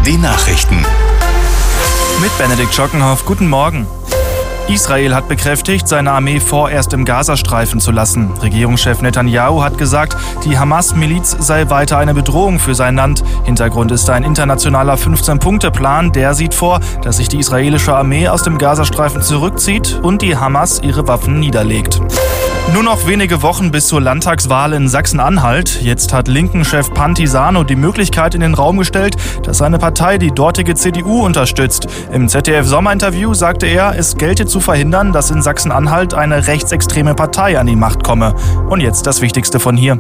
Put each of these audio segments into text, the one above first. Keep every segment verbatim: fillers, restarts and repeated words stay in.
die Nachrichten. Mit Benedikt Schockenhoff, guten Morgen. Israel hat bekräftigt, seine Armee vorerst im Gazastreifen zu lassen. Regierungschef Netanyahu hat gesagt, die Hamas-Miliz sei weiter eine Bedrohung für sein Land. Hintergrund ist ein internationaler fünfzehn-Punkte-Plan. Der sieht vor, dass sich die israelische Armee aus dem Gazastreifen zurückzieht und die Hamas ihre Waffen niederlegt. Nur noch wenige Wochen bis zur Landtagswahl in Sachsen-Anhalt. Jetzt hat Linken-Chef Pantisano die Möglichkeit in den Raum gestellt, dass seine Partei die dortige C D U unterstützt. Im Z D F-Sommerinterview sagte er, es gelte zu verhindern, dass in Sachsen-Anhalt eine rechtsextreme Partei an die Macht komme. Und jetzt das Wichtigste von hier.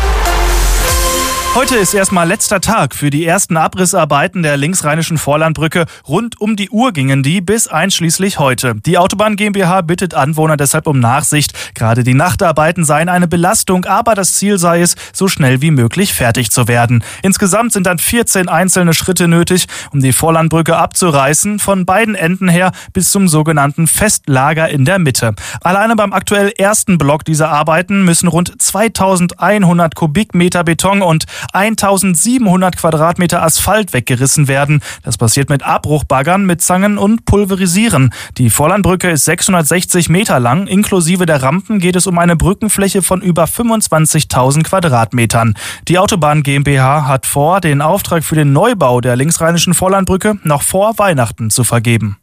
Heute ist erstmal letzter Tag für die ersten Abrissarbeiten der linksrheinischen Vorlandbrücke. Rund um die Uhr gingen die bis einschließlich heute. Die Autobahn GmbH bittet Anwohner deshalb um Nachsicht. Gerade die Nachtarbeiten seien eine Belastung, aber das Ziel sei es, so schnell wie möglich fertig zu werden. Insgesamt sind dann vierzehn einzelne Schritte nötig, um die Vorlandbrücke abzureißen, von beiden Enden her bis zum sogenannten Festlager in der Mitte. Alleine beim aktuell ersten Block dieser Arbeiten müssen rund zweitausendeinhundert Kubikmeter Beton und eintausendsiebenhundert Quadratmeter Asphalt weggerissen werden. Das passiert mit Abbruchbaggern, mit Zangen und Pulverisieren. Die Vorlandbrücke ist sechshundertsechzig Meter lang. Inklusive der Rampen geht es um eine Brückenfläche von über fünfundzwanzigtausend Quadratmetern. Die Autobahn GmbH hat vor, den Auftrag für den Neubau der linksrheinischen Vorlandbrücke noch vor Weihnachten zu vergeben.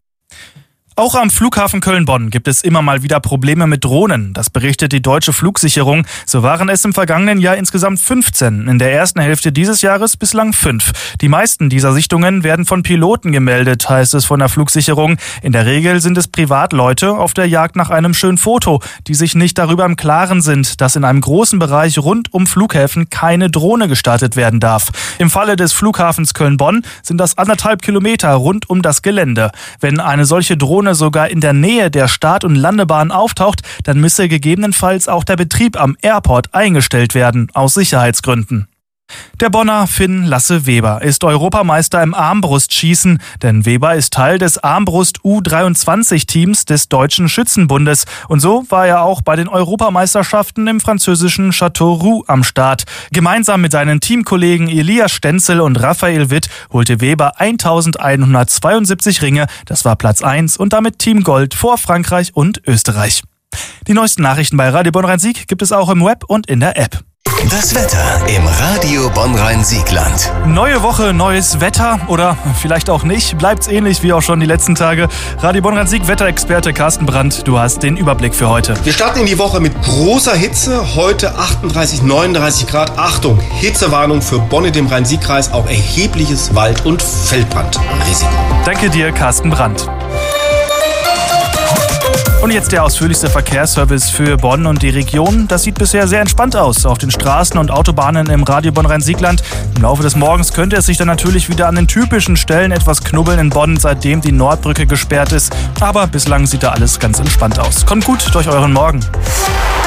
Auch am Flughafen Köln-Bonn gibt es immer mal wieder Probleme mit Drohnen. Das berichtet die Deutsche Flugsicherung. So waren es im vergangenen Jahr insgesamt fünfzehn. In der ersten Hälfte dieses Jahres bislang fünf. Die meisten dieser Sichtungen werden von Piloten gemeldet, heißt es von der Flugsicherung. In der Regel sind es Privatleute auf der Jagd nach einem schönen Foto, die sich nicht darüber im Klaren sind, dass in einem großen Bereich rund um Flughäfen keine Drohne gestartet werden darf. Im Falle des Flughafens Köln-Bonn sind das anderthalb Kilometer rund um das Gelände. Wenn eine solche Drohne sogar in der Nähe der Start- und Landebahn auftaucht, dann müsse gegebenenfalls auch der Betrieb am Airport eingestellt werden, aus Sicherheitsgründen. Der Bonner Finn Lasse Weber ist Europameister im Armbrustschießen, denn Weber ist Teil des Armbrust U dreiundzwanzig Teams des Deutschen Schützenbundes. Und so war er auch bei den Europameisterschaften im französischen Châteauroux am Start. Gemeinsam mit seinen Teamkollegen Elias Stenzel und Raphael Witt holte Weber eintausendeinhundertzweiundsiebzig Ringe. Das war Platz eins und damit Team Gold vor Frankreich und Österreich. Die neuesten Nachrichten bei Radio Bonn-Rhein-Sieg gibt es auch im Web und in der App. Das Wetter im Radio Bonn-Rhein-Siegland. Neue Woche, neues Wetter oder vielleicht auch nicht. Bleibt's ähnlich wie auch schon die letzten Tage. Radio Bonn-Rhein-Sieg Wetterexperte Carsten Brandt, du hast den Überblick für heute. Wir starten in die Woche mit großer Hitze. Heute achtunddreißig, neununddreißig Grad. Achtung, Hitzewarnung für Bonn in dem Rhein-Sieg-Kreis. Auch erhebliches Wald- und Feldbrandrisiko. Danke dir, Carsten Brandt. Und jetzt der ausführlichste Verkehrsservice für Bonn und die Region. Das sieht bisher sehr entspannt aus auf den Straßen und Autobahnen im Radio Bonn-Rhein-Siegland. Im Laufe des Morgens könnte es sich dann natürlich wieder an den typischen Stellen etwas knubbeln in Bonn, seitdem die Nordbrücke gesperrt ist. Aber bislang sieht da alles ganz entspannt aus. Kommt gut durch euren Morgen.